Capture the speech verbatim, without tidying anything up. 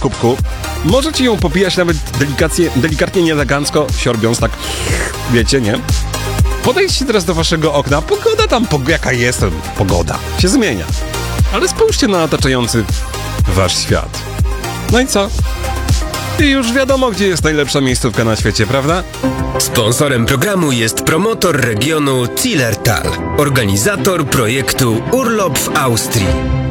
kubku. Możecie ją popijać nawet delikatnie, delikatnie nieelegancko, siorbiąc tak, wiecie, nie? Podejdźcie teraz do waszego okna. Pogoda tam, pog- jaka jest pogoda, się zmienia. Ale spójrzcie na otaczający wasz świat. No i co? I już wiadomo, gdzie jest najlepsza miejscówka na świecie, prawda? Sponsorem programu jest promotor regionu Zillertal, organizator projektu Urlop w Austrii.